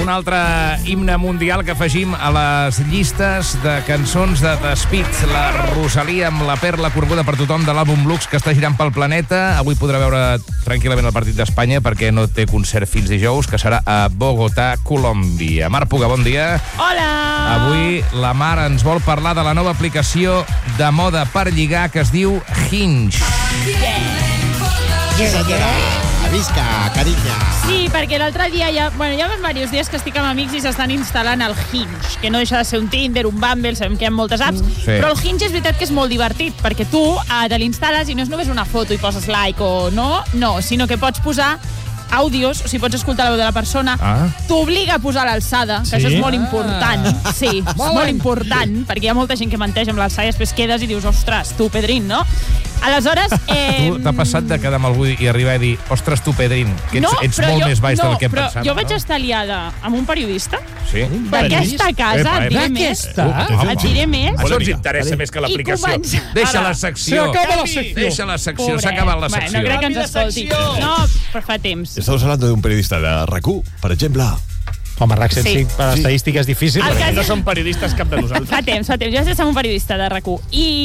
un altre himne mundial que afegim a les llistes de cançons de despit. La Rosalia amb la perla corbuda per tothom de l'àlbum Lux que està girant pel planeta. Avui podrà veure tranquil·lament el partit d'Espanya perquè no té concert fins dijous, que serà a Bogotà, Colòmbia. Mar Puga, bon dia. Hola! Avui la Mar ens vol parlar de la nova aplicació de moda per lligar que es diu Hinge. Visca, carinya. Sí, perquè l'altre dia ja fa diversos dies que estic amb amics i s'estan instal·lant el Hinge, que no deixa de ser un Tinder, un Bumble, sabem que hi ha moltes apps, però el Hinge és veritat que és molt divertit, perquè tu te l'instal·les i no és només una foto i poses like o no, sinó que pots posar àudios, o sigui, pots escoltar la veu de la persona, t'obliga a posar l'alçada, que això és molt important. Sí, és molt important, perquè hi ha molta gent que menteix amb l'alçada i després quedes i dius, ostres, tu, Pedrín, no? Aleshores... Tu t'ha passat de quedar amb algú i arribar a dir, ostres, tu, Pedrín, que ets molt més baix del que em pensava. Jo vaig estar liada amb un periodista d'aquesta casa, et diré més. Et diré més. Això ens interessa més que l'aplicació. Deixa la secció. Deixa la secció, s'ha acabat la secció. No crec que ens escolti. No, però fa temps. Estamos hablando de un periodista de RAC1, per exemple. Home, RAC 105 per estadística és difícil, perquè no són periodistes cap de nosaltres. Fa temps. Jo vaig ser un periodista de RAC1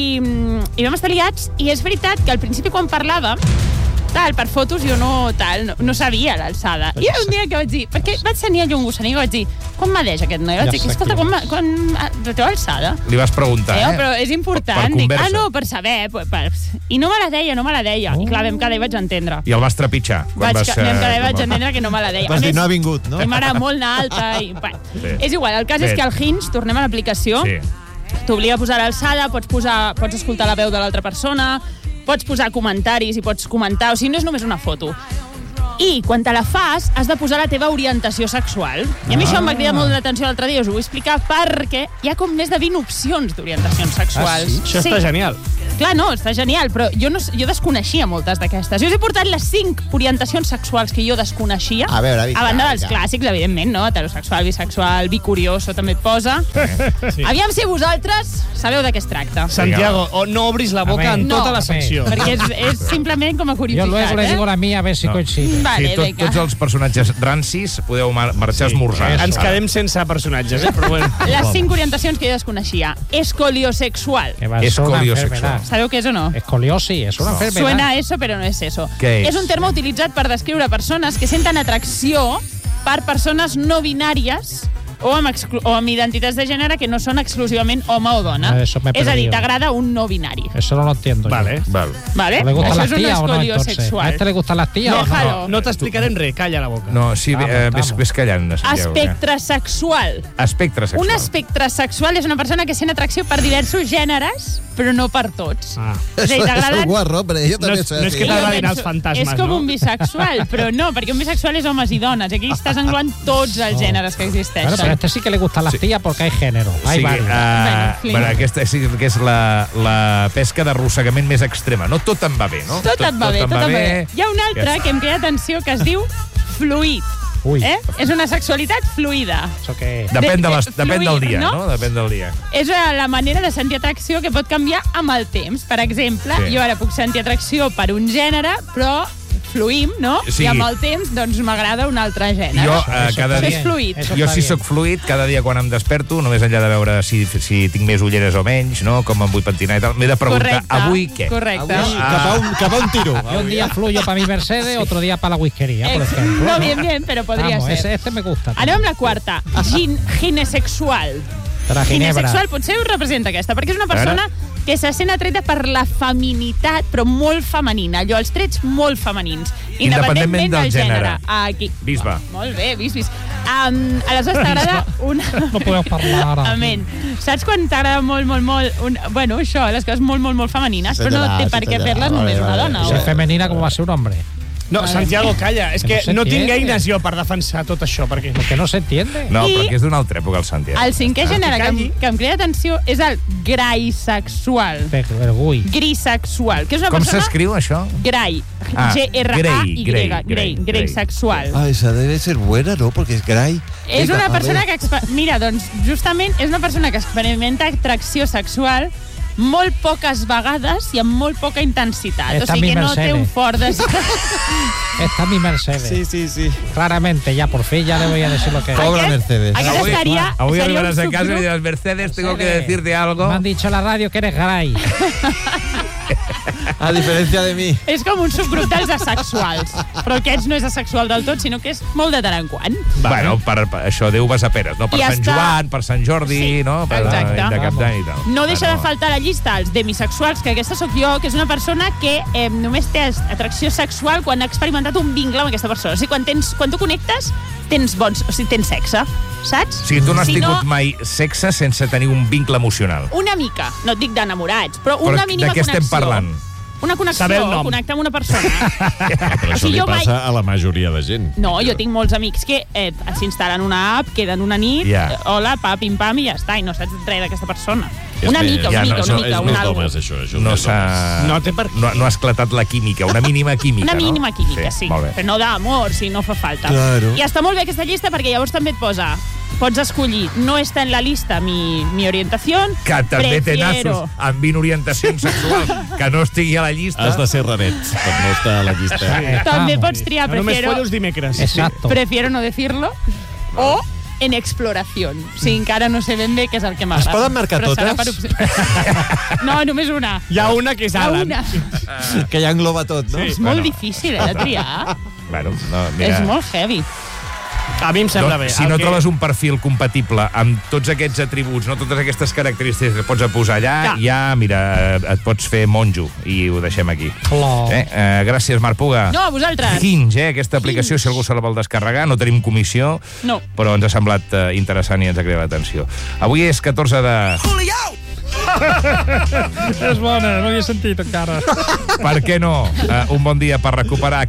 i vam estar liats, i és veritat que al principi quan parlava per fotos jo no sabia l'alçada. I un dia que vaig dir, perquè vaig tenir allò un gossaní, vaig dir, quan m'adeix aquest noi? Vaig dir, escolta, quan la teva alçada? Li vas preguntar, però és important. Per conversa. No, per saber. I no me la deia. I clar, vam quedar i vaig entendre. I el vas trepitjar? Vam quedar i vaig entendre que no me la deia. Vas dir, no ha vingut, no? I m'agrada molt anar alta. És igual, el cas és que el Hinge, tornem a l'aplicació, t'obliga a posar l'alçada, pots escoltar la veu de l'altra persona, pots posar comentaris i pots comentar, o sigui, no és només una foto. I quan te la fas, has de posar la teva orientació sexual. I a mi això em va cridar molt l'atenció l'altre dia, us ho vull explicar, perquè hi ha com més de 20 opcions d'orientacions sexuals. Això està genial. Clar, no, està genial, però jo desconeixia moltes d'aquestes. Jo us he portat les 5 orientacions sexuals que jo desconeixia, a banda dels clàssics, evidentment, no? Heterosexual, bisexual, bicurioso, també et posa. Aviam si vosaltres sabeu de què es tracta. Santiago, no obris la boca en tota la secció. Perquè és simplement com a curiositat. Jo luego le digo la mía a ver si coincide. Tots els personatges rancis podeu marxar a esmorzar. Ens quedem sense personatges, però bueno. Les 5 orientacions que jo desconeixia. Escoliosexual. Escoliosexual. ¿Sabeu què és o no? Escoliosi, és una enfermedad. Suena eso, però no és eso. Què és? És un terme utilitzat per descriure persones que senten atracció per persones no binàries o amb identitats de gènere que no són exclusivament home o dona. És a dir, t'agrada un no binari. Eso no lo entiendo. Vale. ¿Le gustan las tías o no, entonces? Sexual. ¿A este le gustan las tías o no? No t'explicarem res, calla la boca. No, sí, ves callant. Espectre sexual. Espectre sexual. Un espectre sexual és una persona que sent atracció per diversos gèneres, però no per tots. Eso es guarro, pero yo también soy así. No és que t'agradin els fantasmes, no? És com un bisexual, però no, perquè un bisexual és homes i dones. Aquí estàs englobant tots els gèneres que existeixen. Pero a este sí que le gustan las tías porque hay género. Hay varios. Aquesta sí que és la pesca d'arrossegament més extrema. No tot em va bé, no? Tot em va bé. Hi ha una altra que em queda atenció que es diu fluid. És una sexualitat fluida. Depèn del dia, no? Depèn del dia. És la manera de sentir atracció que pot canviar amb el temps. Per exemple, jo ara puc sentir atracció per un gènere, però fluïm, no? I amb el temps, doncs, m'agrada un altre gènere. Això és fluid. Jo sí soc fluid, cada dia quan em desperto, només enllà de veure si tinc més ulleres o menys, no? Com em vull pentinar i tal, m'he de preguntar, avui què? Correcte. Cap a un tiro. Yo un día fluyo para mi Mercedes, otro día para la whiskería, por ejemplo. No, bien, pero podria ser. Este me gusta. Anem amb la quarta. Ginesexual. Ginesexual potser us representa aquesta, perquè és una persona que se sent atreta per la feminitat, però molt femenina. Allò, els trets molt femenins. Independentment del gènere. Aquí. Bisbe. Molt bé, vis. Aleshores t'agrada una... No podeu parlar ara. Amén. Saps quan t'agrada molt... Bueno, això, les coses molt femenines, però no té per què fer-les només una dona. Si és femenina, com va ser un hombre? No, Santiago, calla. És que no tinc eines jo per defensar tot això. Perquè no s'entiende. No, perquè és d'una altra època, el Santiago. El cinquè gènere que em crida atenció és el graisexual. Grisexual. Com s'escriu, això? Gray. G-R-A-Y. Graisexual. Esa debe ser buena, ¿no? Porque es gray. És una persona que... Mira, doncs, justament és una persona que experimenta atracció sexual molt poques vegades i amb molt poca intensitat. Esta o sigui que no Mercedes. té un fort Esta es mi Mercedes. Sí. Claramente, ya por fin ya le voy a decir lo que es. Pobra Mercedes. Aquest estaria Avui seria arribaràs un a casa i subgrup. diràs, Mercedes, tengo que decirte algo. Me han dicho en la radio que eres gay. A diferència de mi. És com un subgrup dels asexuals. Però aquests no és asexual del tot, sinó que és molt de tant en quant. Bueno, per això Déu vas a peres, no? Per I Sant està- Joan, per Sant Jordi, Sí, no? Per exacte. de Cap d'Any i tal. No deixa de faltar a la llista els demisexuals, que aquesta sóc jo, que és una persona que només té atracció sexual quan ha experimentat un vincle amb aquesta persona. O sigui, quan tu connectes, tens sexe, saps? O sigui, tu no has tingut mai sexe sense tenir un vincle emocional. Una mica, no et dic d'enamorats, però una Però mínima de què estem connexió. parlant? Una connexió, Saber el nom. connectar amb una persona. Però això sigui, li jo mai- passa a la majoria de gent. No, jo tinc molts amics que s'instal·len una app, queden una nit, Ja. hola, pa, pim-pam, i ja està, i no saps res d'aquesta persona. És Una més- mica, ja una no, mica, no, una mica, és un més algo. d'homes, això és No més s'ha... No té per què. No ha esclatat la química, una mínima química, Una no? mínima química, sí. Molt bé. Però no d'amor, si no fa falta. Claro. I està molt bé aquesta llista perquè llavors també et posa... Pots escollir, no està en la lista mi orientación. Que també té prefiero. nassos amb 20 orientacions sexuals, que no estigui a la llista. Has de ser raret per no estar a la llista. També Vamos. pots triar, No, només prefiero, follo els dimecres. Exacto. prefiero no decirlo, o en exploración. O sigui, encara no sé ben bé què és el que m'agrada. Es poden marcar però serà totes? No, només una. Hi ha una que és Hi ha Alan. una. Que ja engloba tot, no? És molt difícil, de triar. Bueno, no, mira... És molt heavy. A mi em sembla bé. Si El no que- trobes un perfil compatible amb tots aquests atributs, no totes aquestes característiques que pots posar allà, Ja. ja, mira, et pots fer monjo i ho deixem aquí. Flor. Gràcies, Marc Puga. No, a vosaltres. Hinge, aquesta aplicació, si algú se la vol descarregar, no tenim comissió, No. però ens ha semblat interessant i ens ha cridat l'atenció. Avui és 14 de... És bona, no havia sentit encara. Per què no? Un bon dia per recuperar